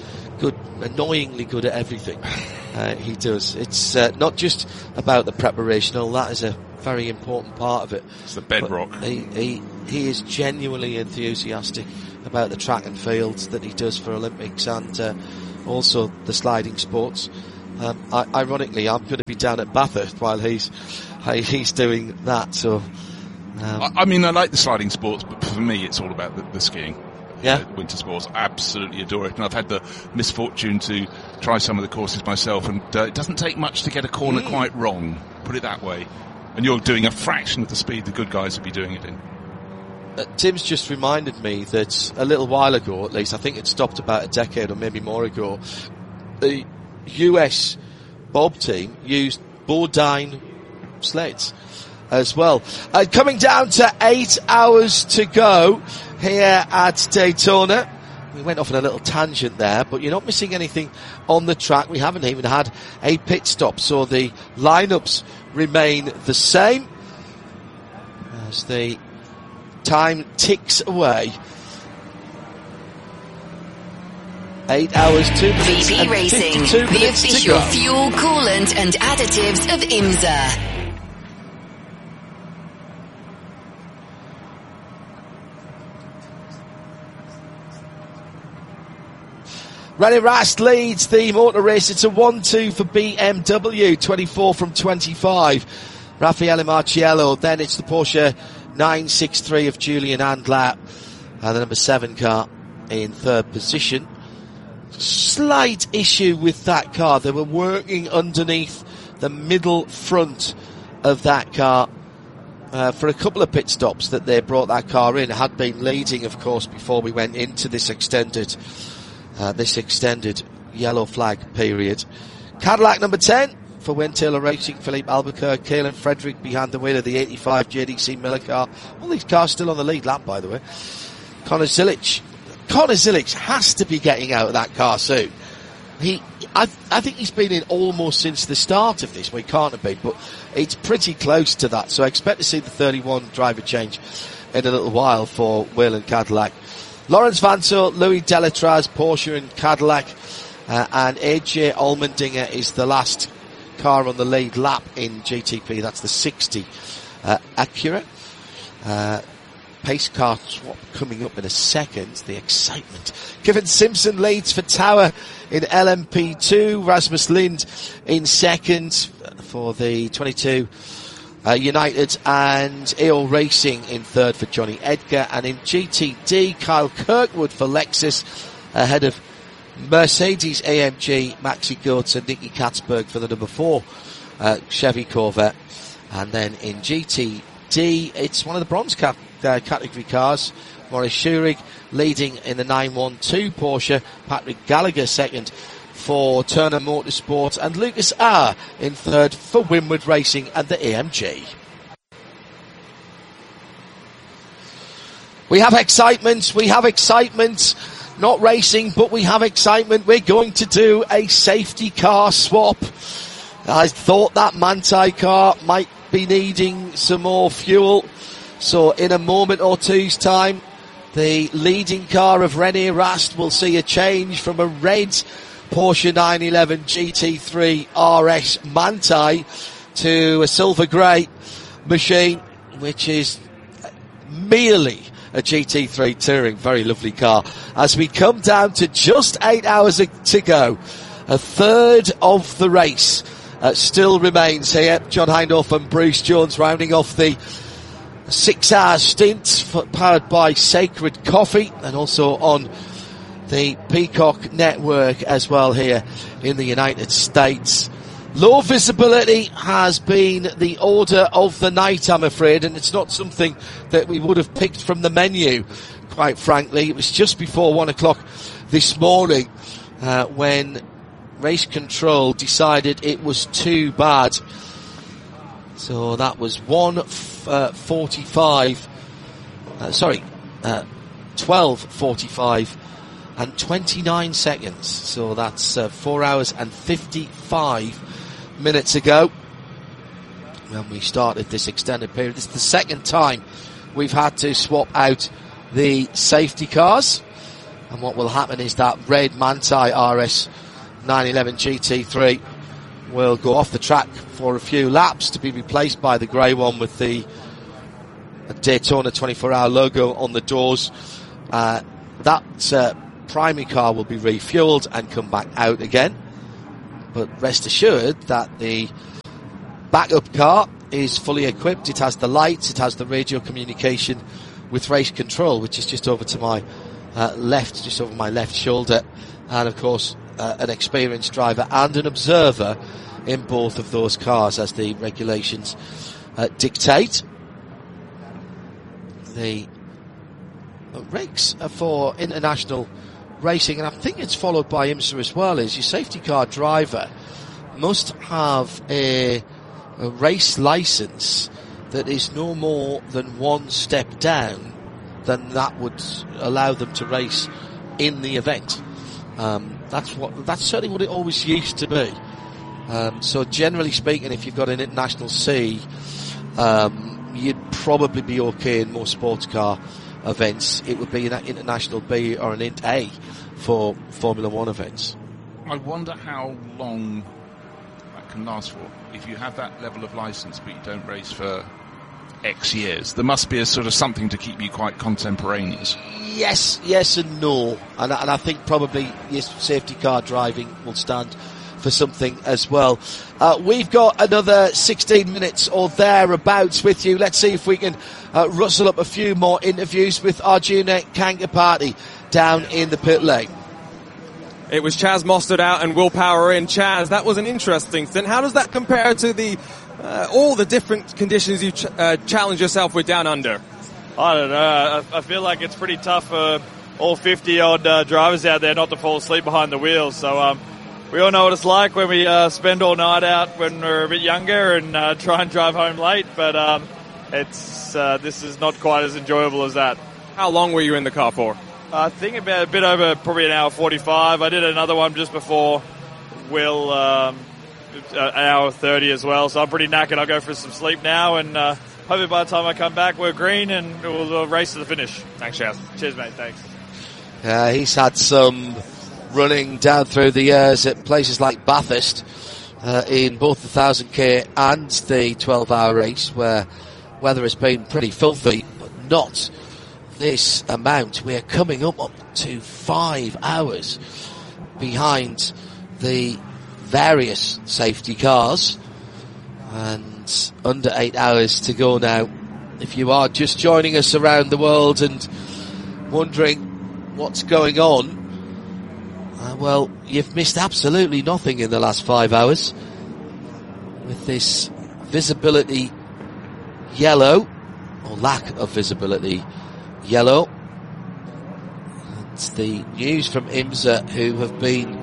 good, annoyingly good at everything. Uh, he does. It's uh, not just about the preparation, all that is a very important part of it. It's the bedrock. He, he, he is genuinely enthusiastic about the track and field that he does for Olympics and uh, also the sliding sports. Um, I, ironically, I'm going to be down at Bathurst while he's he's doing that. So, um, I, I mean, I like the sliding sports, but for me, it's all about the, the skiing. Yeah, uh, winter sports. I absolutely adore it, and I've had the misfortune to try some of the courses myself, and uh, it doesn't take much to get a corner mm. quite wrong. Put it that way, and you're doing a fraction of the speed the good guys would be doing it in. Uh, Tim's just reminded me that a little while ago, at least, I think it stopped about a decade or maybe more ago, the U S Bob team used Bodine sleds as well. Uh, coming down to eight hours to go here at Daytona. We went off on a little tangent there, but you're not missing anything on the track. We haven't even had a pit stop, so the lineups remain the same as the time ticks away. Eight hours, two minutes, V B and Racing, fifty-two the minutes official to go. fuel, coolant and additives of IMSA. René Rast leads the motor race. It's a one two for B M W, twenty-four from twenty-five. Raffaele Marciello. Then it's the Porsche nine sixty-three of Julian Andlatt. And the number seven car in third position. Slight issue with that car. They were working underneath the middle front of that car uh, for a couple of pit stops that they brought that car in. It had been leading, of course, before we went into this extended uh, this extended yellow flag period. Cadillac number ten for Wayne Taylor Racing, Philippe Albuquerque, Kaelan Frederick behind the wheel of the eighty-five J D C Miller car. All these cars still on the lead lap, by the way. Connor Zilic. Connor Zilic has to be getting out of that car soon. He, I, I think he's been in almost since the start of this. Well, he can't have been, but it's pretty close to that. So I expect to see the thirty-one driver change in a little while for Whelen Cadillac. Lawrence Vanthoor, Louis Delatraz, Porsche and Cadillac, uh, and A J Allmendinger is the last car on the lead lap in G T P. That's the sixty uh, Acura. Uh, Pace car swap coming up in a second. The excitement. Kevin Simpson leads for Tower in L M P two. Rasmus Lind in second for the twenty-two uh, United, and E O Racing in third for Johnny Edgar. And in G T D, Kyle Kirkwood for Lexus ahead of Mercedes A M G, Maxi Goetz and Nicky Katzberg for the number four uh, Chevy Corvette. And then in G T D, it's one of the bronze cap Uh, category cars. Maurice Schurig leading in the nine one two Porsche. Patrick Gallagher second for Turner Motorsport, and Lucas Auer in third for Winward Racing and the A M G. We have excitement. We have excitement. Not racing, but we have excitement. We're going to do a safety car swap. I thought that Manthey car might be needing some more fuel. So in a moment or two's time, the leading car of René Rast will see a change from a red Porsche nine eleven G T three R S Manthey to a silver grey machine, which is merely a G T three Touring. Very lovely car. As we come down to just eight hours to go, a third of the race uh, still remains here. John Hindhaugh and Bruce Jones rounding off the six hour stint powered by Sacred Coffee, and also on the Peacock network as well here in the United States. Low visibility has been the order of the night, I'm afraid, and it's not something that we would have picked from the menu, quite frankly. It was just before one o'clock this morning uh, when Race Control decided it was too bad. So that was one uh, forty-five, uh, sorry, uh, twelve forty-five and twenty-nine seconds. So that's uh, four hours and fifty-five minutes ago when we started this extended period. This is the second time we've had to swap out the safety cars. And what will happen is that red Manthey R S nine eleven G T three will go off the track for a few laps to be replaced by the grey one with the Daytona twenty-four hour logo on the doors. Uh, that uh, primary car will be refueled and come back out again. But rest assured that the backup car is fully equipped. It has the lights, it has the radio communication with race control, which is just over to my uh, left, just over my left shoulder. And of course, uh, an experienced driver and an observer in both of those cars as the regulations uh, dictate. The regs for international racing, and I think it's followed by IMSA as well, is your safety car driver must have a, a race license that is no more than one step down than that would allow them to race in the event. Um, that's what that's certainly what it always used to be. Um, so generally speaking, if you've got an international C, um, you'd probably be okay in most sports car events. It would be an international B or an int A for Formula One events. I wonder how long that can last for. If you have that level of license but you don't race for X years, there must be a sort of something to keep you quite contemporaneous. Yes, yes and no. And, and I think probably yes, safety car driving will stand for something as well. Uh, we've got another sixteen minutes or thereabouts with you. Let's see if we can uh, rustle up a few more interviews with Arjuna Kankapati down in the pit lane. It was Chaz Mostert out and Will Power in. Chaz, that was an interesting stint. How does that compare to the uh, all the different conditions you ch- uh, challenge yourself with down under? I don't know. I, I feel like it's pretty tough for all fifty-odd uh, drivers out there not to fall asleep behind the wheels. So um, we all know what it's like when we uh, spend all night out when we're a bit younger and uh, try and drive home late. But um, it's uh, this is not quite as enjoyable as that. How long were you in the car for? I think about a bit over probably an hour forty-five. I did another one just before Will, um, an hour thirty as well. So I'm pretty knackered. I'll go for some sleep now, and uh, hopefully by the time I come back, we're green and we'll, we'll race to the finish. Thanks, Chaz. Cheers, mate. Thanks. Uh, he's had some running down through the years at places like Bathurst uh, in both the one thousand K and the twelve hour race, where weather has been pretty filthy, but not this amount. We're coming up, up to five hours behind the various safety cars and under eight hours to go now. If you are just joining us around the world and wondering what's going on, uh, well, you've missed absolutely nothing in the last five hours with this visibility yellow, or lack of visibility yellow. It's the news from IMSA, who have been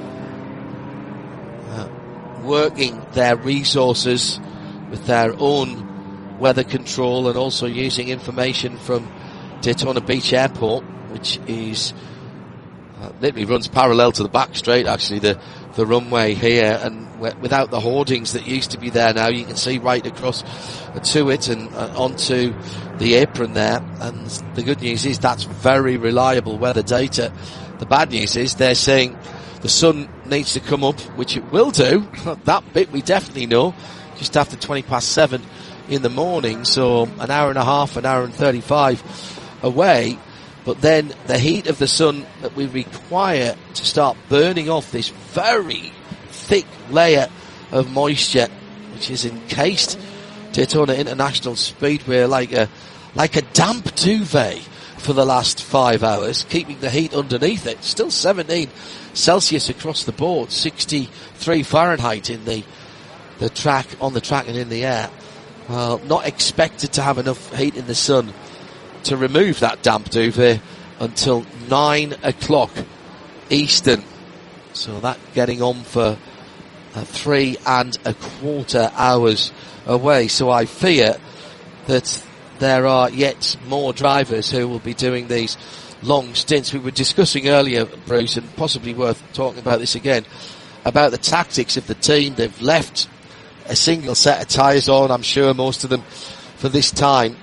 uh, working their resources with their own weather control and also using information from Daytona Beach Airport, which is uh, literally runs parallel to the back straight, actually, the, the runway here, and w- without the hoardings that used to be there now, you can see right across to it and uh, onto the apron there. And the good news is that's very reliable weather data. The bad news is they're saying the sun needs to come up, which it will do. That bit we definitely know, just after twenty past seven in the morning, so an hour and a half, an hour and thirty-five away. But then the heat of the sun that we require to start burning off this very thick layer of moisture, which is encased Daytona International Speedway like a like a damp duvet for the last five hours, keeping the heat underneath it. Still seventeen Celsius across the board, sixty-three Fahrenheit in the the track, on the track and in the air. Well, not expected to have enough heat in the sun to remove that damp duvet until nine o'clock Eastern. So that getting on for uh, three and a quarter hours away. So I fear that there are yet more drivers who will be doing these long stints. We were discussing earlier, Bruce, and possibly worth talking about this again, about the tactics of the team. They've left a single set of tyres on, I'm sure most of them, for this time.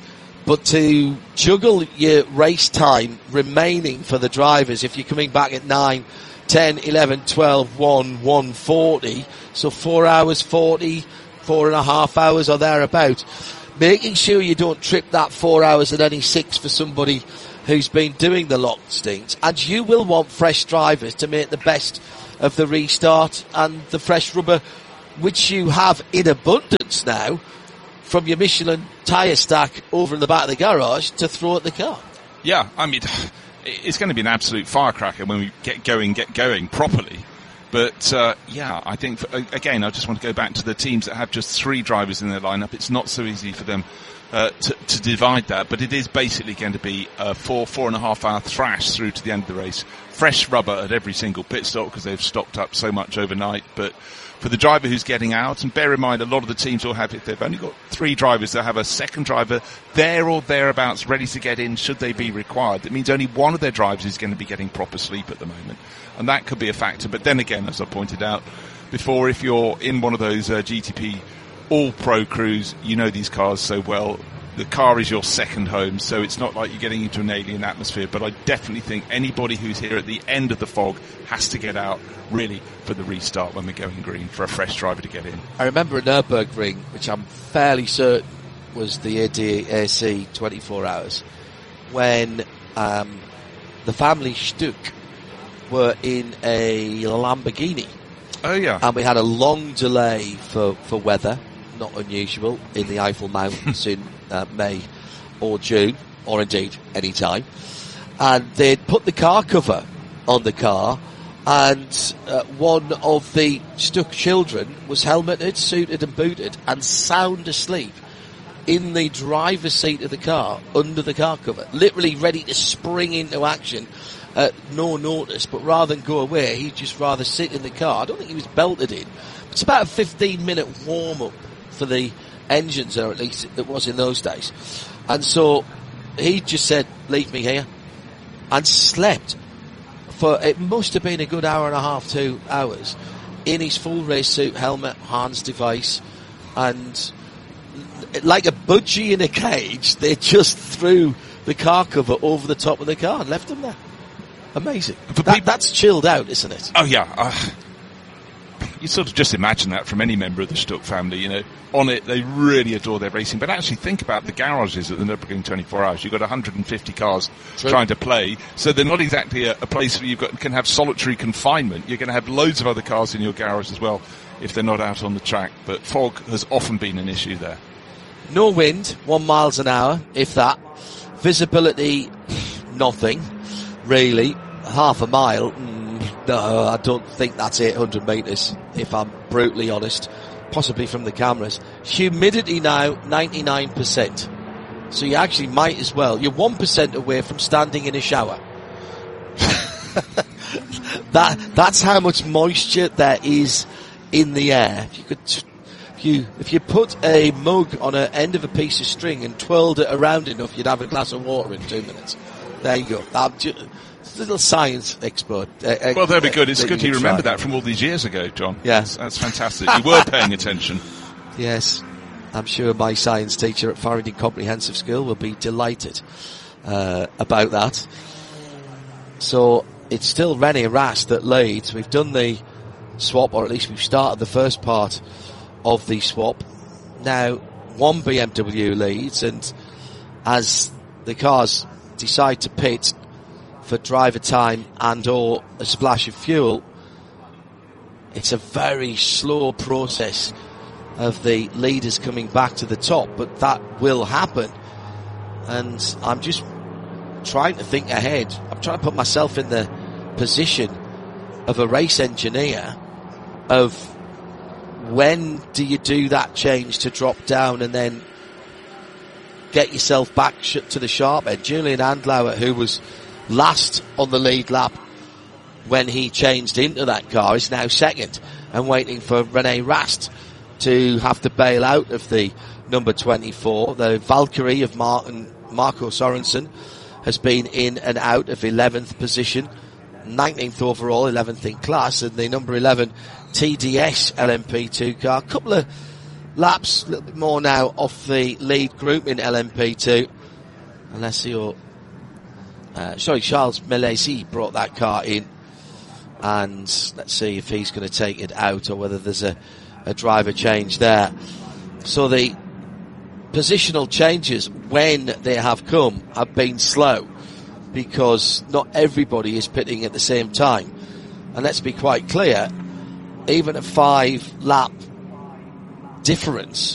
but to juggle your race time remaining for the drivers, if you're coming back at nine, ten, eleven, twelve, one, one forty, so four hours forty, four and a half hours or thereabout, making sure you don't trip that four hours at any six for somebody who's been doing the long stints. And you will want fresh drivers to make the best of the restart and the fresh rubber, which you have in abundance now from your Michelin tyre stack over in the back of the garage to throw at the car. Yeah, I mean, it's going to be an absolute firecracker when we get going, get going properly. But, uh, yeah, I think, for, again, I just want to go back to the teams that have just three drivers in their lineup. It's not so easy for them uh, to, to divide that, but it is basically going to be a four, four and a half hour thrash through to the end of the race. Fresh rubber at every single pit stop because they've stocked up so much overnight. But for the driver who's getting out, and bear in mind, a lot of the teams will have, if they've only got three drivers, they'll have a second driver there or thereabouts ready to get in should they be required. That means only one of their drivers is going to be getting proper sleep at the moment. And that could be a factor. But then again, as I pointed out before, if you're in one of those uh, G T P all-pro crews, you know these cars so well. The car is your second home, so it's not like you're getting into an alien atmosphere. But I definitely think anybody who's here at the end of the fog has to get out, really, for the restart when we're going green, for a fresh driver to get in. I remember a Nürburgring, which I'm fairly certain was the A D A C twenty-four hours, when um, the family Stuck were in a Lamborghini. Oh, yeah. And we had a long delay for, for weather, not unusual, in the Eiffel Mountains in uh, May or June, or indeed any time. And they'd put the car cover on the car, and uh, one of the Stuck children was helmeted, suited and booted, and sound asleep in the driver's seat of the car, under the car cover, literally ready to spring into action at no notice, but rather than go away, he'd just rather sit in the car. I don't think he was belted in. It's about a fifteen minute warm-up for the engines, or at least it was in those days. And so he just said, leave me here, and slept for, it must have been a good hour and a half, two hours, in his full race suit, helmet, Hans device, and like a budgie in a cage, they just threw the car cover over the top of the car and left him there. Amazing. That, people, that's chilled out, isn't it? Oh, yeah. Uh, you sort of just imagine that from any member of the Stuck family, you know. On it, they really adore their racing. But actually think about the garages at the Nürburgring twenty-four hours. You've got one hundred fifty cars True. Trying to play. So they're not exactly a, a place where you can have solitary confinement. You're going to have loads of other cars in your garage as well if they're not out on the track. But fog has often been an issue there. No wind, one miles an hour, if that. Visibility, nothing, really. Half a mile, mm, no, I don't think that's eight hundred metres, if I'm brutally honest. Possibly from the cameras. Humidity now, ninety-nine percent. So you actually might as well. You're one percent away from standing in a shower. that That's how much moisture there is in the air. If you could... If you, if you put a mug on an end of a piece of string and twirled it around enough, you'd have a glass of water in two minutes. There you go. I'm just, little science expert. Uh, well, that'd be good. It's good you remember that from all these years ago, John. Yeah. That's, that's fantastic. You were paying attention. Yes. I'm sure my science teacher at Farringdon Comprehensive School will be delighted uh, about that. So it's still René Rast that leads. We've done the swap, or at least we've started the first part of the swap. Now one B M W leads, and as the cars decide to pit for driver time and or a splash of fuel, it's a very slow process of the leaders coming back to the top, but that will happen. And I'm just trying to think ahead. I'm trying to put myself in the position of a race engineer of when do you do that change to drop down and then get yourself back sh- to the sharp end. Julian Andlauer, who was last on the lead lap when he changed into that car, is now second and waiting for René Rast to have to bail out of the number twenty-four. The Valkyrie of Martin, Marco Sorensen has been in and out of eleventh position, nineteenth overall, eleventh in class, and the number eleven T D S L M P two car. A couple of laps, a little bit more now, off the lead group in L M P two. Alessio, uh, sorry, Charles Melesi brought that car in, and let's see if he's going to take it out or whether there's a, a driver change there. So the positional changes, when they have come, have been slow, because not everybody is pitting at the same time. And let's be quite clear, even a five lap difference